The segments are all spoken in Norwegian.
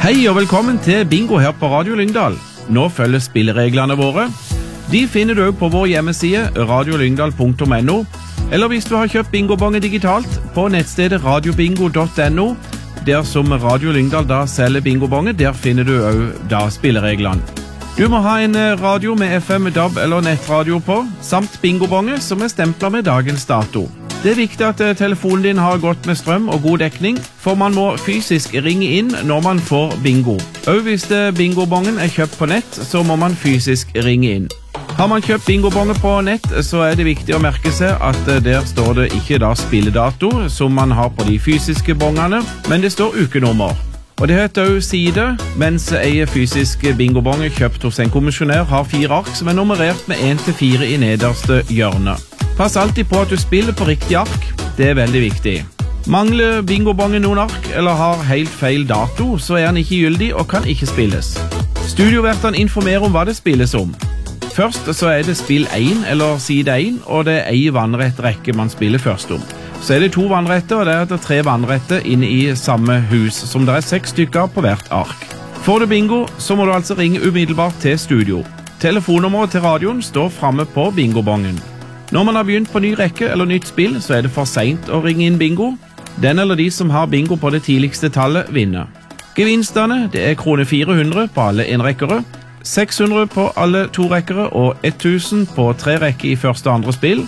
Hei og velkommen til Bingo her på Radio Lyngdal. Nå følger spillereglene våre. De finner du på vår hjemmeside radiolyngdal.no, eller hvis du har kjøpt bingobongen digitalt på nettstedet radiobingo.no. Der som Radio Lyngdal da selger bingobongen, der finner du også da spillereglene. Du må ha en radio med FM, DAB eller nettradio på, samt bingobongen som stemplet med dagens dato. Det viktig at telefonen din har godt med strøm og god dekning, for man må fysisk ringe inn når man får bingo. Og hvis bingobongen kjøpt på nett, så må man fysisk ringe inn. Har man kjøpt bingobonger på nett, så det viktig å merke seg at der står det ikke da spilledato, som man har på de fysiske bongene, men det står ukenummer. Og det heter også side, mens fysisk bingobong kjøpt hos en kommisjonær har 4 ark som nummerert med 1-4 i nederste hjørne. Pass alltid på at du spiller på riktig ark, det veldig viktig. Mangler bingobongen noen ark, eller har helt feil dato, så den ikke gyldig og kan ikke spilles. Studiovertene informerer om hva det spilles om. Først så det spill 1 eller side 1, og det en vannrett rekke man spiller først om. Så det 2 vannretter, og det 3 vannretter inne i samme hus, som det 6 stykker på hvert ark. Får du bingo, så må du altså ringe umiddelbart til studio. Telefonnummeret til radioen står fremme på bingobongen. Når man har begynt på ny rekke eller nytt spill, så det for sent å ringe inn bingo. Den eller de som har bingo på det tidligste tallet vinner. Gevinstene, det 400 på alle enrekkere, 600 på alle 2-rekkere og 1000 på 3 rekker i første og andre spill,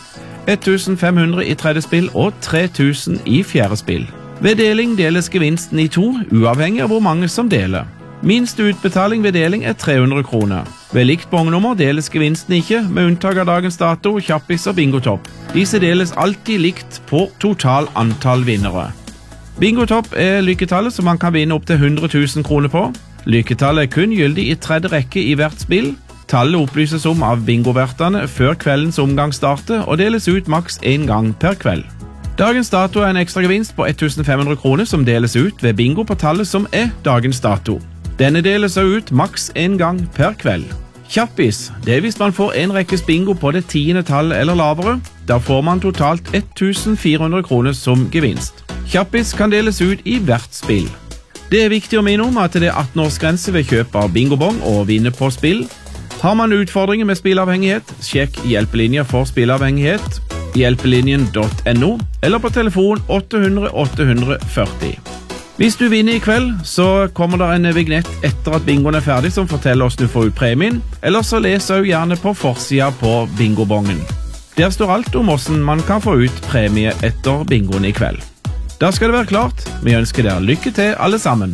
1500 i tredje spill og 3000 i fjerde spill. Ved deling deles gevinsten i 2, uavhengig av hvor mange som deler. Minste utbetaling ved deling 300 kroner. Ved likt bongnummer deles gevinsten ikke, med unntak av dagens dato, kjappis og bingotopp. Disse deles alltid likt på total antall vinnere. Bingotopp lykketallet som man kan vinne opp til 100 000 kroner på. Lykketallet kun gyldig i tredje rekke i hvert spill. Tallet opplyses om av bingovertene før kveldens omgang starter, og deles ut maks 1 gang per kveld. Dagens dato en ekstra gevinst på 1500 kroner som deles ut ved bingo på tallet som dagens dato. Denne deles ut maks 1 gang per kveld. Kjappis, det hvis man får en rekkes bingo på det 10. tallet eller lavere. Da får man totalt 1400 kroner som gevinst. Kjappis kan deles ut i hvert spill. Det viktig å minne om at det 18-årsgrense ved kjøp av bingobong og vinne på spill. Har man utfordringer med spillavhengighet, sjekk hjelpelinjer for spillavhengighet, hjelpelinjen.no, eller på telefon 800 840. Hvis du vinner i kveld, så kommer det en vignett etter at bingoen ferdig som forteller oss du får ut premien, eller så leser du gjerne på forsiden på bingobongen. Der står alt om hvordan man kan få ut premie etter bingoen i kveld. Da skal det være klart. Vi ønsker dere lykke til alle sammen.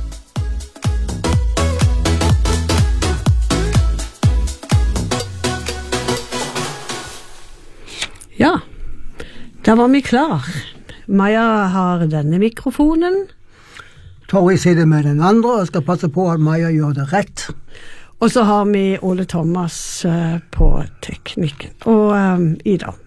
Ja, da var vi klar. Maja har denne mikrofonen. Torri sitter med den andre og skal passe på at Maja gjør det rett. Og så har vi Ole Thomas på teknikken. Og Ida.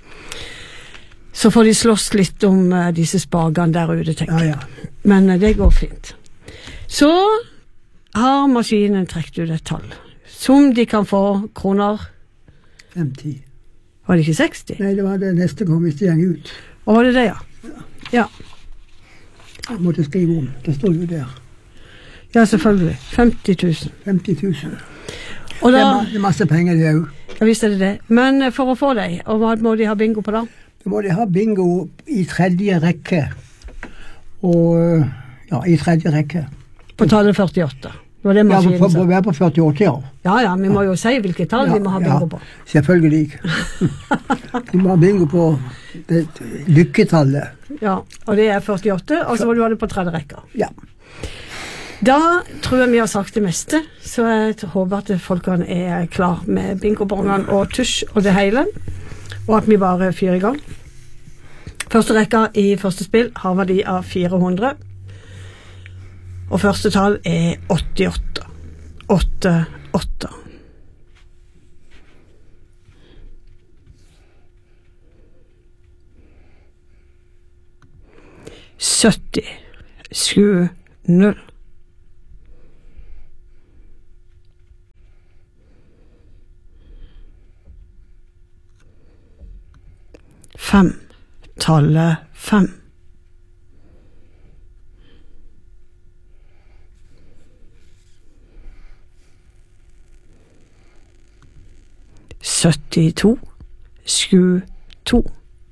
Så får de slåss litt om disse spagene der ute, tenker jeg. Ja. Men det går fint. Så har maskinen trekt ut et tall, som de kan få kroner. 50. Var det ikke 60? Nei, det var det neste gang hvis det gjeng ut. Og var det det, ja? Ja. Jeg måtte skrive om, det står jo der. Ja, selvfølgelig. 50 000. 50 000. Og da, det masse penger det jo. Ja, visst det det. Men for å få deg, og hva må de ha bingo på da? Da må de ha bingo i tredje rekke. Og, ja, i tredje rekke. På tallet 48. Det var det maskinen sa. Ja, på 48, ja. Ja, vi må jo si hvilket tall vi må ha bingo på. Ja, selvfølgelig. Vi må ha bingo på det lykketallet. Ja, og det 48, og så må du ha det på tredje rekker. Ja. Da tror jeg vi har sagt det meste, så jeg håper at folkene klar med bingobongene og tusj og det hele, og at vi bare fyrer i gang. Første rekka i første spill har verdi av 400, og første tall 88. 88. Sytti. 70. 5. Tallet 5. 72 72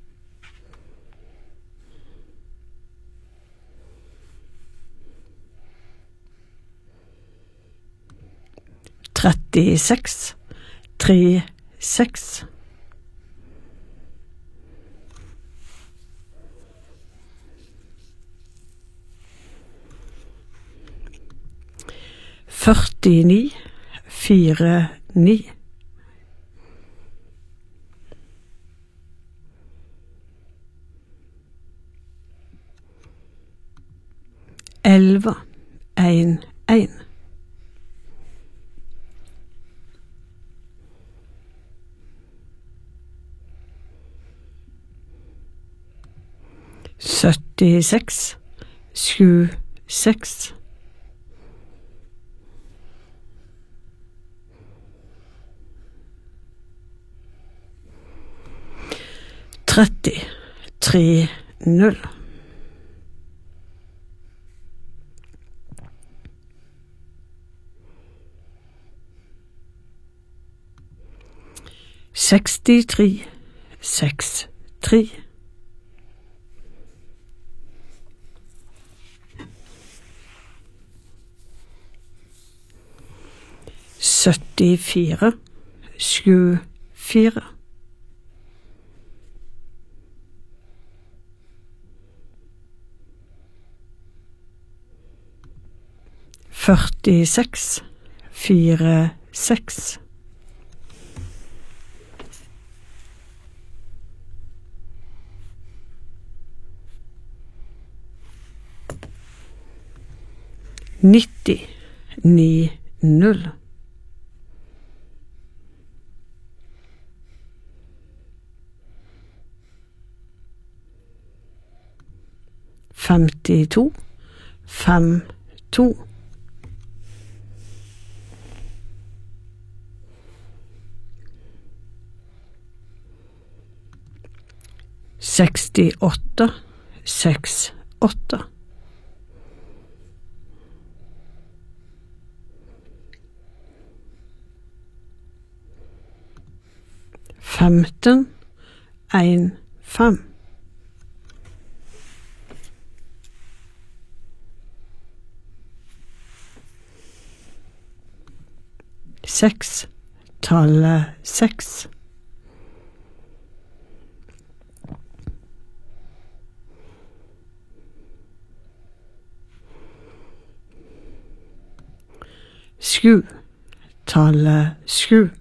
36 36 49 49 11 1 1 76 76 30 3 0 63 63 74 74 46 46 90 9 0 52 52 68 68 15 1 5 6 tallet 6 7 tallet 7